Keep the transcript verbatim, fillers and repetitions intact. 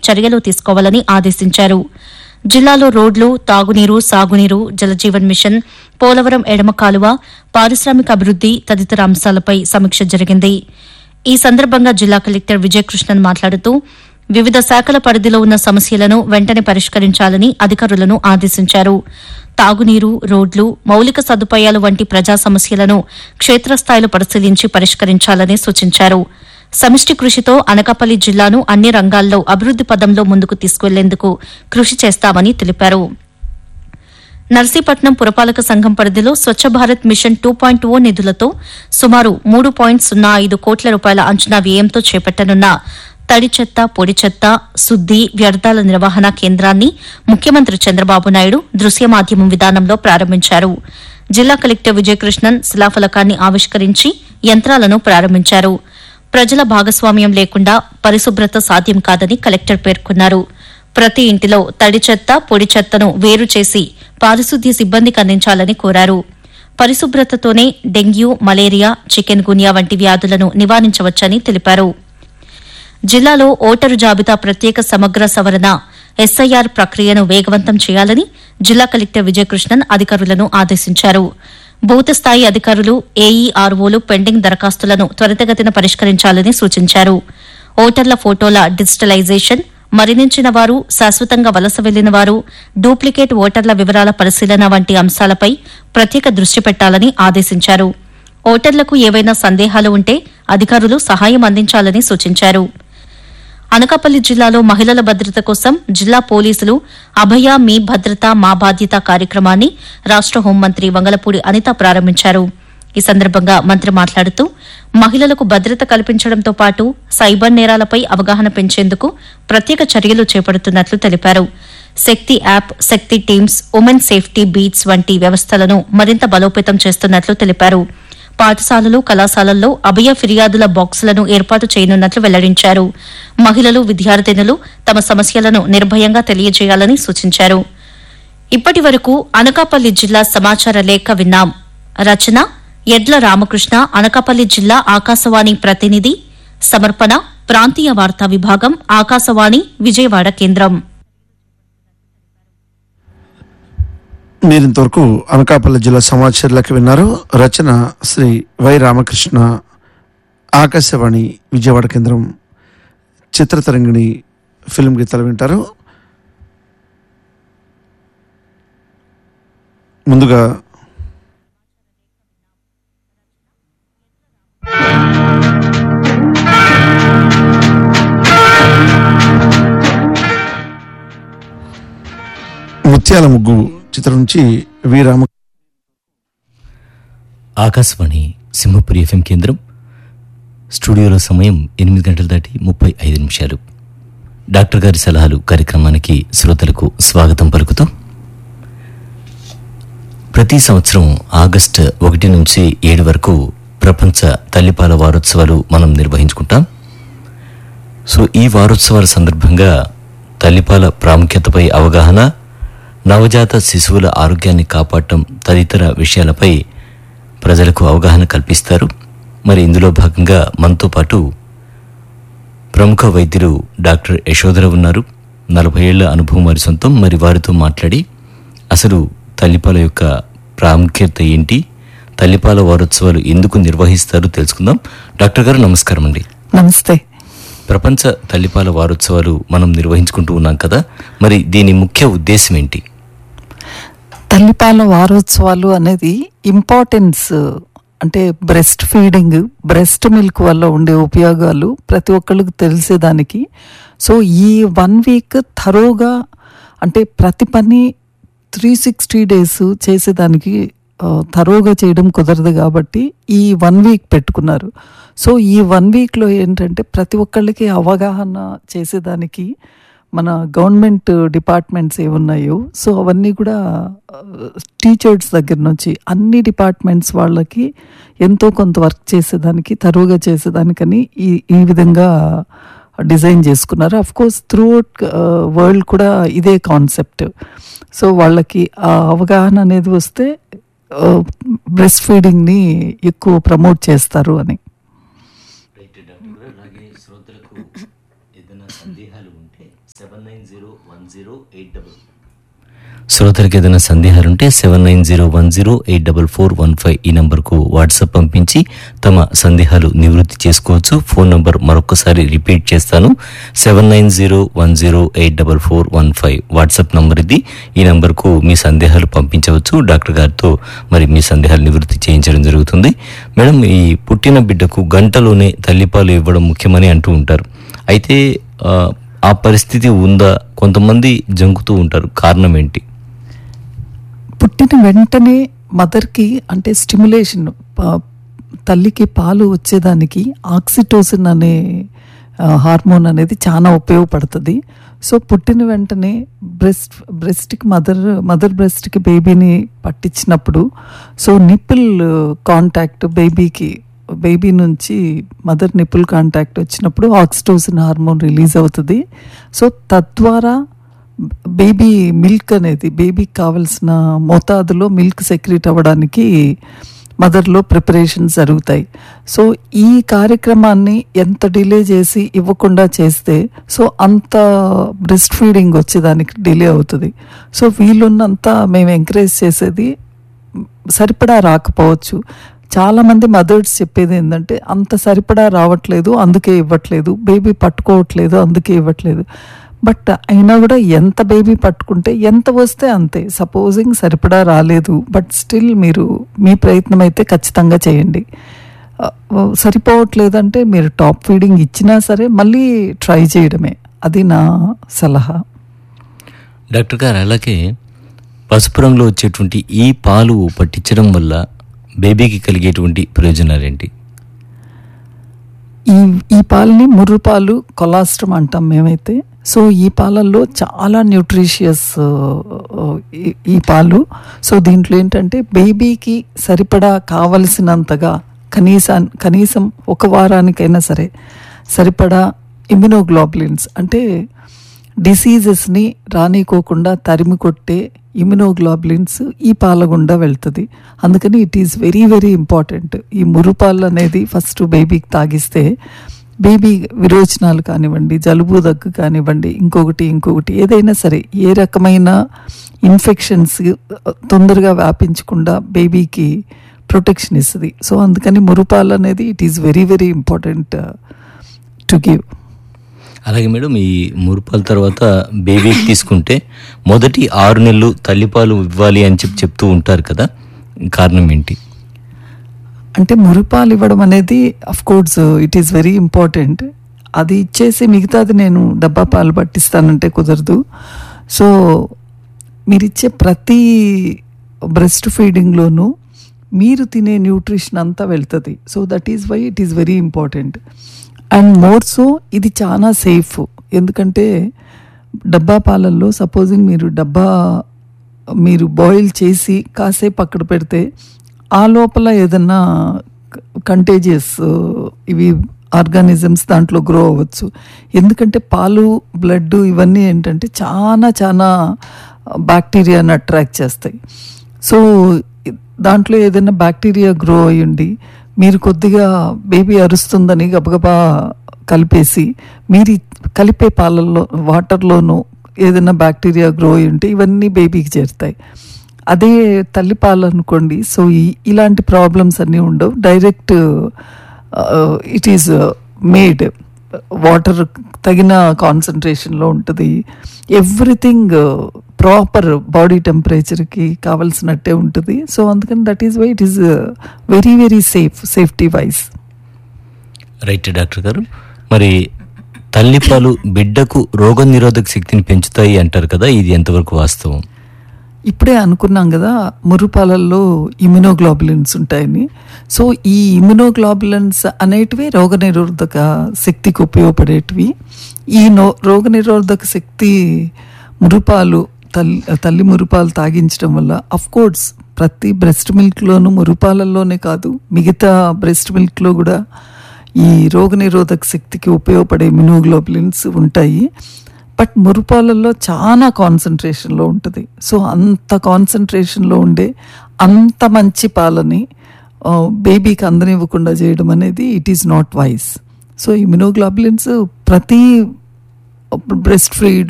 చర్యలు తీసుకోవాలని ఆదేశించారు. జిల్లాలో రోడ్లు, తాగునీరు, సాగునీరు, జలజీవన్ మిషన్, పోలవరం ఎడమ కాలువ, పారిశ్రామిక అభివృద్ది తదితర అంశాలపై సమీక్ష జరిగింది. ఈ సందర్భంగా జిల్లా కలెక్టర్ విజయకృష్ణన్ మాట్లాడుతూ వివిధ శాఖల పరిధిలో ఉన్న సమస్యలను వెంటనే పరిష్కరించాలని అధికారులను ఆదేశించారు. తాగునీరు, రోడ్లు, మౌలిక సదుపాయాలు వంటి ప్రజా సమస్యలను క్షేత్రస్థాయిలో పరిశీలించి పరిష్కరించాలని సూచించారు. సమిష్టి కృషితో అనకాపల్లి జిల్లాను అన్ని రంగాల్లో అభివృద్ది పదంలో ముందుకు తీసుకెళ్లేందుకు కృషి చేస్తామని తెలిపారు. నర్సీపట్నం పురపాలక సంఘం పరిధిలో Swachh Bharat machine two point ఓ నిధులతో సుమారు మూడు పాయింట్ సున్నా ఐదు కోట్ల రూపాయల అంచనా వ్యయంతో చేపట్టనున్న తడి చెత్త, పొడి చెత్త, శుద్ది, వ్యర్థాల నిర్వహణ కేంద్రాన్ని ముఖ్యమంత్రి చంద్రబాబు నాయుడు దృశ్య మాధ్యమం విధానంలో ప్రారంభించారు. జిల్లా కలెక్టర్ విజయకృష్ణన్ శిలాఫలకాన్ని ఆవిష్కరించి యంత్రాలను ప్రారంభించారు. ప్రజల భాగస్వామ్యం లేకుండా పరిశుభ్రత సాధ్యం కాదని కలెక్టర్ పేర్కొన్నారు. ప్రతి ఇంటిలో తడి చెత్త, పొడి చెత్తను వేరు చేసి పారిశుద్ధ్య సిబ్బందికి అందించాలని కోరారు. పరిశుభ్రతతోనే డెంగ్యూ, మలేరియా, చికెన్ గున్యా వంటి వ్యాధులను నివారించవచ్చని తెలిపారు. జిల్లాలో ఓటరు జాబితా ప్రత్యేక సమగ్ర సవరణ ఎస్ఐఆర్ ప్రక్రియను వేగవంతం చేయాలని జిల్లా కలెక్టర్ విజయకృష్ణన్ అధికారులను ఆదేశించారు. బూత్ స్థాయి అధికారులు, ఏఈఆర్ఓలు పెండింగ్ దరఖాస్తులను త్వరితగతిన పరిష్కరించాలని సూచించారు. ఓటర్ల ఫోటోల డిజిటలైజేషన్, మరణించిన వారు, శాశ్వతంగా వలస వెళ్లిన వారు, డూప్లికేట్ ఓటర్ల వివరాల పరిశీలన వంటి అంశాలపై ప్రత్యేక దృష్టి పెట్టాలని ఆదేశించారు. ఓటర్లకు ఏవైనా సందేహాలు ఉంటే అధికారులు సహాయం అందించాలని సూచించారు. అనకాపల్లి జిల్లాలో మహిళల భద్రత కోసం జిల్లా పోలీసులు అభయ మీ భద్రత మా బాధ్యత కార్యక్రమాన్ని రాష్ట హోంమంత్రి వంగలపూడి అనిత ప్రారంభించారు. ఈ సందర్భంగా మంత్రి మాట్లాడుతూ మహిళలకు భద్రత కల్పించడంతో పాటు సైబర్ నేరాలపై అవగాహన పెంచేందుకు ప్రత్యేక చర్యలు చేపడుతున్నట్లు తెలిపారు. శక్తి యాప్, శక్తి టీమ్స్, ఉమెన్ సేఫ్టీ బీట్స్ వంటి వ్యవస్థలను మరింత బలోపేతం చేస్తున్నట్లు తెలిపారు. పాఠశాలలు, కళాశాలల్లో అభయ ఫిర్యాదుల బాక్సులను ఏర్పాటు చేయనున్నట్లు వెల్లడించారు. మహిళలు, విద్యార్థినులు తమ సమస్యలను నిర్భయంగా తెలియజేయాలని సూచించారు. ఇప్పటి వరకు అనకాపల్లి జిల్లా సమాచార లేఖ విన్నాం. రచన ఎడ్ల రామకృష్ణ, అనకాపల్లి జిల్లా ఆకాశవాణి ప్రతినిధి. సమర్పణ ప్రాంతీయ వార్తా విభాగం, ఆకాశవాణి విజయవాడ కేంద్రం. మీరింతవరకు అనకాపల్లి జిల్లా సమాచారాలకు విన్నారు. రచన శ్రీ వై రామకృష్ణ, ఆకాశవాణి విజయవాడ కేంద్రం. చిత్రతరంగిణి ఫిల్మ్ గీతాలు వింటారు. ముందుగా ముత్యాల ముగ్గు చిత్రం నుంచి వి రామ. ఆకాశవాణి సింహపురి ఎఫ్ఎం కేంద్రం. స్టూడియోలో సమయం ఎనిమిది గంటల దాటి ముప్పై ఐదు నిమిషాలు. డాక్టర్ గారి సలహాలు కార్యక్రమానికి శ్రోతలకు స్వాగతం పలుకుతాం. ప్రతి సంవత్సరం ఆగస్టు ఒకటి నుంచి ఏడు వరకు ప్రపంచ తల్లిపాల వారోత్సవాలు మనం నిర్వహించుకుంటాం. సో ఈ వారోత్సవాల సందర్భంగా తల్లిపాల ప్రాముఖ్యతపై అవగాహన, నవజాత శిశువుల ఆరోగ్యాన్ని కాపాడటం తదితర విషయాలపై ప్రజలకు అవగాహన కల్పిస్తారు. మరి ఇందులో భాగంగా మనతో పాటు ప్రముఖ వైద్యులు డాక్టర్ యశోధర ఉన్నారు. నలభై ఏళ్ల అనుభవం వారి సొంతం. మరి వారితో మాట్లాడి అసలు తల్లిపాల యొక్క ప్రాముఖ్యత ఏంటి, తల్లిపాల వారోత్సవాలు ఎందుకు నిర్వహిస్తారు తెలుసుకుందాం. డాక్టర్ గారు నమస్కారం అండి. నమస్తే. ప్రపంచ తల్లిపాల వారోత్సవాలు మనం నిర్వహించుకుంటూ ఉన్నాం కదా, మరి దీని ముఖ్య ఉద్దేశం ఏంటి? తల్లిపాల వారోత్సవాలు అనేది ఇంపార్టెన్స్ అంటే బ్రెస్ట్ ఫీడింగ్, బ్రెస్ట్ మిల్క్ వల్ల ఉండే ఉపయోగాలు ప్రతి ఒక్కళ్ళకి తెలిసేదానికి. సో ఈ వన్ వీక్ థరోగా అంటే ప్రతి పని త్రీ సిక్స్టీ డేస్ చేసేదానికి థరోగా చేయడం కుదరదు కాబట్టి ఈ వన్ వీక్ పెట్టుకున్నారు. సో ఈ వన్ వీక్లో ఏంటంటే ప్రతి ఒక్కళ్ళకి అవగాహన చేసేదానికి మన గవర్నమెంట్ డిపార్ట్మెంట్స్ ఏమున్నాయో సో అవన్నీ కూడా టీచర్స్ దగ్గర నుంచి అన్ని డిపార్ట్మెంట్స్ వాళ్ళకి ఎంతో కొంత వర్క్ చేసేదానికి, తరువుగా చేసేదానికని ఈ ఈ విధంగా డిజైన్ చేసుకున్నారు. Of course through out world కూడా ఇదే కాన్సెప్ట్. సో వాళ్ళకి ఆ అవగాహన అనేది వస్తే బ్రెస్ట్ ఫీడింగ్ని ఎక్కువ ప్రమోట్ చేస్తారు అని. Seven nine zero one zero eight double శ్రోతలకు ఏదైనా సందేహాలుంటే seven nine zero one zero eight double four one five ఈ నంబర్కు వాట్సాప్ పంపించి తమ సందేహాలు నివృత్తి చేసుకోవచ్చు. ఫోన్ నంబర్ మరొకసారి రిపీట్ చేస్తాను, seven nine zero one zero eight double four one five WhatsApp number ఇది. ఈ నంబర్కు మీ సందేహాలు పంపించవచ్చు. డాక్టర్ గారితో మరి మీ సందేహాలు నివృత్తి చేయించడం జరుగుతుంది. మేడం, ఈ పుట్టిన బిడ్డకు గంటలోనే తల్లిపాలు ఇవ్వడం ముఖ్యమని అంటూ ఉంటారు. అయితే ఆ పరిస్థితి ఉందా? కొంతమంది జంకుతూ ఉంటారు, కారణం ఏంటి? పుట్టిన వెంటనే మదర్కి అంటే స్టిమ్యులేషన్, తల్లికి పాలు వచ్చేదానికి ఆక్సిటోసిన్ అనే హార్మోన్ అనేది చాలా ఉపయోగపడుతుంది. సో పుట్టిన వెంటనే బ్రెస్ట్ బ్రెస్ట్కి మదర్ మదర్ బ్రెస్ట్కి బేబీని పట్టించినప్పుడు సో నిప్పుల్ కాంటాక్ట్ బేబీకి బేబీ నుంచి మదర్ నిప్పుల్ కాంటాక్ట్ వచ్చినప్పుడు ఆక్సిటోసిన్ హార్మోన్ రిలీజ్ అవుతుంది. సో తద్వారా బేబీ మిల్క్ అనేది బేబీకి కావలసిన మోతాదులో మిల్క్ సెక్రీట్ అవ్వడానికి మదర్లో ప్రిపరేషన్స్ జరుగుతాయి. సో ఈ కార్యక్రమాన్ని ఎంత డిలే చేసి ఇవ్వకుండా చేస్తే సో అంత బ్రెస్ట్ ఫీడింగ్ వచ్చేదానికి డిలే అవుతుంది. సో వీళ్ళున్నంత మేము ఎంకరేజ్ చేసేది సరిపడా రాకపోవచ్చు. చాలామంది మదర్స్ చెప్పేది ఏంటంటే అంత సరిపడా రావట్లేదు అందుకే ఇవ్వట్లేదు, బేబీ పట్టుకోవట్లేదు అందుకే ఇవ్వట్లేదు. బట్ అయినా కూడా ఎంత బేబీ పట్టుకుంటే ఎంత వస్తే అంతే. సపోజింగ్ సరిపడా రాలేదు బట్ స్టిల్ మీరు మీ ప్రయత్నం అయితే ఖచ్చితంగా చేయండి. సరిపోవట్లేదంటే మీరు టాప్ ఫీడింగ్ ఇచ్చినా సరే మళ్ళీ ట్రై చేయడమే, అది నా సలహా. డాక్టర్ గారు, అలాగే పసుపు రంగులో వచ్చేటువంటి ఈ పాలు పట్టించడం వల్ల బేబీకి కలిగేటువంటి ప్రయోజనాలు ఏంటి? ఈ ఈ పాలని ముర్రు పాలు కొలాస్ట్రమ్ అంటాం మేమైతే. సో ఈ పాలల్లో చాలా న్యూట్రిషియస్ ఈ పాలు. సో దీంట్లో ఏంటంటే బేబీకి సరిపడా కావలసినంతగా కనీసా కనీసం ఒక వారానికైనా సరే సరిపడా ఇమ్యునోగ్లోబులిన్స్ అంటే డిసీజెస్ని రానికోకుండా తరిమి కొట్టే ఇమ్యునోగ్లోబులిన్స్ ఈ పాల గుండా వెళ్తుంది. అందుకని it is very very important. ఈ మురుపాలు అనేది ఫస్ట్ బేబీకి తాగిస్తే బేబీ విరోచనాలు కానివ్వండి, జలుబు దగ్గు కానివ్వండి, ఇంకొకటి ఇంకొకటి ఏదైనా సరే ఏ రకమైన ఇన్ఫెక్షన్స్ తొందరగా వ్యాపించకుండా బేబీకి ప్రొటెక్షన్ ఇస్తుంది. సో అందుకని మురుపాలు అనేది it is very very important to give. అలాగే మేడం, ఈ మురుపాల తర్వాత బేబీకి తీసుకుంటే మొదటి ఆరు నెలలు తల్లిపాలు ఇవ్వాలి అని చెప్పి చెప్తూ ఉంటారు కదా, కారణం ఏంటి? అంటే మురుపాలు ఇవ్వడం అనేది of course it is very important. అది ఇచ్చేసి మిగతాది నేను డబ్బా పాలు పట్టిస్తానంటే కుదరదు. సో మీరు ఇచ్చే ప్రతి బ్రెస్ట్ ఫీడింగ్లోనూ మీరు తినే న్యూట్రిషన్ అంతా వెళ్తుంది. So that is why it is very important. And more so ఇది చాలా సేఫ్. ఎందుకంటే డబ్బా పాలల్లో సపోజింగ్ మీరు డబ్బా మీరు బాయిల్ చేసి కాసేపు అక్కడ పెడితే ఆ లోపల ఏదన్నా కంటేజియస్ ఇవి ఆర్గానిజమ్స్ దాంట్లో గ్రో అవ్వచ్చు. ఎందుకంటే పాలు బ్లడ్ ఇవన్నీ ఏంటంటే చాలా చాలా బ్యాక్టీరియాని అట్రాక్ట్ చేస్తాయి. సో దాంట్లో ఏదైనా బ్యాక్టీరియా గ్రో అయ్యుండి మీరు కొద్దిగా బేబీ అరుస్తుందని గబగబా కలిపేసి మీరు కలిపే పాలల్లో వాటర్లోనూ ఏదైనా బ్యాక్టీరియా గ్రో అయి ఉంటే ఇవన్నీ బేబీకి చేరుతాయి. అదే తల్లిపాలు అనుకోండి, సో ఇలాంటి ప్రాబ్లమ్స్ అన్నీ ఉండవు. Direct it is made water తగిన కాన్సన్ట్రేషన్లో ఉంటుంది. ఎవ్రీథింగ్ ప్రాపర్ బాడీ టెంపరేచర్కి కావాల్సినట్టే ఉంటుంది. సో అందుకని that is why it is very very safe, safety wise. Right doctor గారు, మరి తల్లిపాలు బిడ్డకు రోగ నిరోధక శక్తిని పెంచుతాయి అంటారు కదా, ఇది ఎంతవరకు వాస్తవం? ఇప్పుడే అనుకున్నాం కదా మురుపాలల్లో ఇమ్యునోగ్లోబులిన్స్ ఉంటాయని. సో ఈ ఇమ్యునోగ్లోబులిన్స్ అనేటివి రోగనిరోధక శక్తికి ఉపయోగపడేటివి. ఈ నో రోగనిరోధక శక్తి మురుపాలు తల్లి తల్లి మురుపాలు తాగించడం వల్ల అఫ్ కోర్స్ ప్రతి బ్రెస్ట్ మిల్క్లోనూ మురుపాలల్లోనే కాదు మిగతా బ్రెస్ట్ మిల్క్లో కూడా ఈ రోగనిరోధక శక్తికి ఉపయోగపడే ఇమ్యునోగ్లోబులిన్స్ ఉంటాయి. బట్ మురుపాలల్లో చాలా కాన్సన్ట్రేషన్లో ఉంటుంది. సో అంత కాన్సన్ట్రేషన్లో ఉండే అంత మంచి పాలని బేబీకి అందనివ్వకుండా చేయడం అనేది it is not vice. So immunoglobulins ప్రతి బ్రెస్ట్ ఫీడ్